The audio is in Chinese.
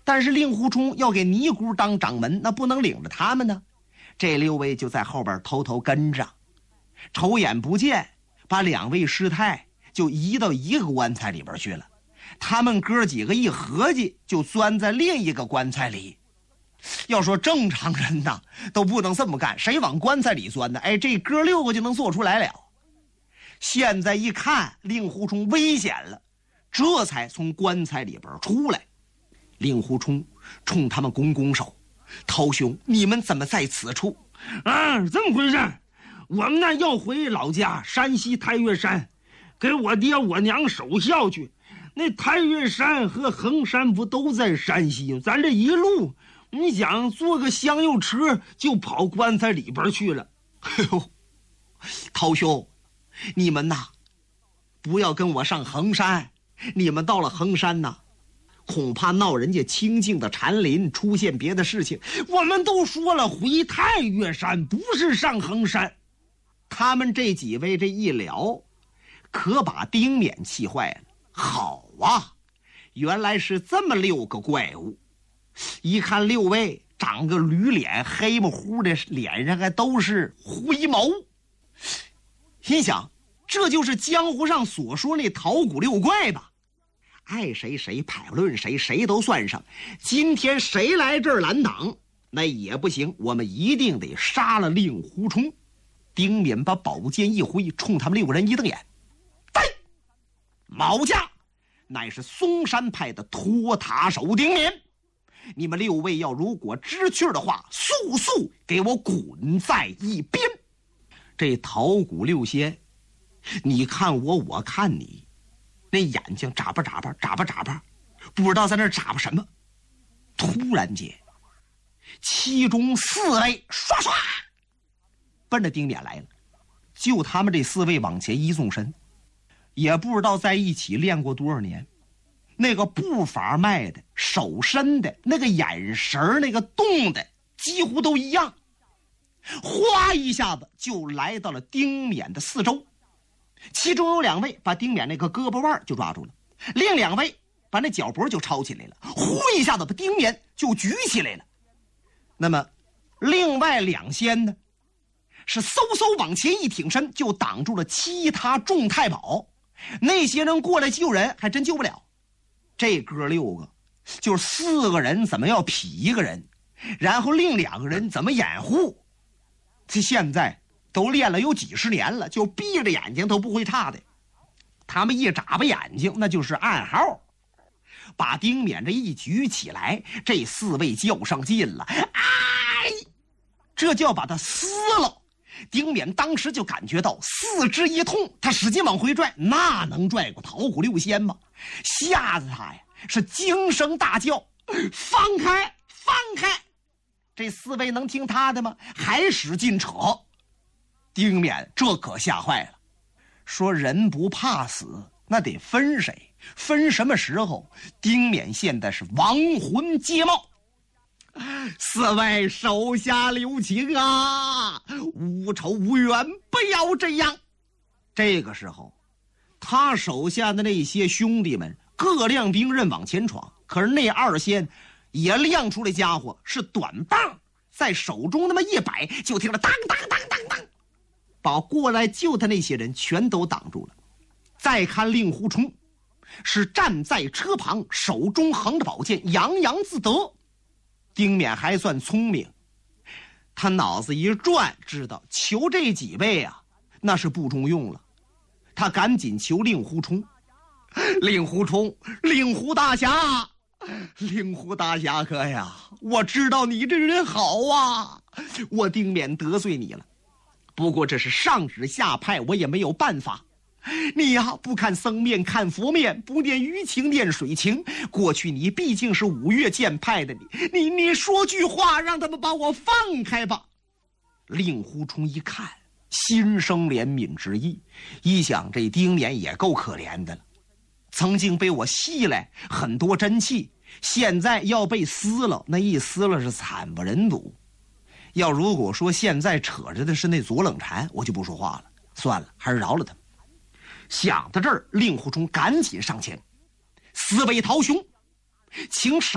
但是令狐冲要给尼姑当掌门，那不能领着他们呢。这6位就在后边偷偷跟着，瞅眼不见，把2位师太就移到一个棺材里边去了。他们哥几个一合计，就钻在另一个棺材里。要说正常人呐，都不能这么干，谁往棺材里钻呢？哎，这哥6个就能做出来了。现在一看令狐冲危险了，这才从棺材里边出来。令狐冲冲他们拱拱手：“涛兄，你们怎么在此处？”“ 这么回事，我们呢要回老家山西太岳山，给我爹我娘守孝去。那太岳山和衡山不都在山西吗？咱这一路，你想坐个香油车就跑棺材里边去了。”“ 哎呦，涛兄，你们呐，不要跟我上衡山。你们到了衡山呐，恐怕闹人家清静的禅林，出现别的事情。 我们都说了，回太岳山，不是上衡山。” 他们这几位这一聊，可把丁勉气坏了。好啊，原来是这么6个怪物。一看6位长个驴脸，黑乎乎的，脸上还都是灰毛。心想，这就是江湖上所说那桃谷6怪吧？爱谁谁，排不论谁，谁都算上。今天谁来这儿拦挡，那也不行，我们一定得杀了令狐冲。丁勉把宝剑一挥，冲他们6个人一瞪眼：“对，毛家乃是嵩山派的托塔手丁勉，你们6位要如果知趣的话，速速给我滚在一边。”这桃谷6仙，你看我，我看你，那眼睛眨巴眨巴眨巴眨巴，不知道在那眨巴什么。突然间，其中4位唰唰奔着丁勉来了。就他们这4位往前一纵身，也不知道在一起练过多少年，那个步伐迈的，手伸的，那个眼神，那个动的几乎都一样。哗一下子就来到了丁勉的4周，其中有2位把丁勉那个胳膊腕就抓住了，另2位把那脚脖就抄起来了，呼一下子把丁勉就举起来了。那么另外2仙呢，是嗖嗖往前一挺身，就挡住了其他众太保。那些人过来救人，还真救不了。这哥6个，就是4个人怎么要劈1个人，然后另2个人怎么掩护。这现在都练了有几十年了，就闭着眼睛都不会差的。他们一眨巴眼睛，那就是暗号。把丁勉这一举起来，这4位较上劲了，哎，这就要把他撕了。丁勉当时就感觉到4肢一痛，他使劲往回拽，那能拽过桃谷6仙吗？吓得他呀是惊声大叫：“放开，放开！”这4位能听他的吗？还使劲扯。丁勉这可吓坏了，说人不怕死，那得分谁？分什么时候？丁勉现在是亡魂皆冒。4位手下留情啊，无仇无怨，不要这样。这个时候，他手下的那些兄弟们各亮兵刃往前闯，可是那2仙也亮出来家伙，是短棒，在手中那么一摆，就听了当当当当当，把过来救他那些人全都挡住了。再看令狐冲，是站在车旁，手中横着宝剑，洋洋自得。丁勉还算聪明，他脑子一转，知道求这几位啊，那是不中用了。他赶紧求令狐冲：“令狐冲，令狐大侠，令狐大侠哥呀，我知道你这人好啊，我丁勉得罪你了，不过这是上旨下派，我也没有办法。你呀，不看僧面看佛面，不念鱼情念水情。过去你毕竟是5岳剑派的，你说句话，让他们把我放开吧。”令狐冲一看，心生怜悯之意，一想这丁勉也够可怜的了，曾经被我吸来很多真气，现在要被撕了，那一撕了是惨不忍睹。要如果说现在扯着的是那左冷禅，我就不说话了，算了，还是饶了他。想到这儿，令狐冲赶紧上前：“4位桃兄，请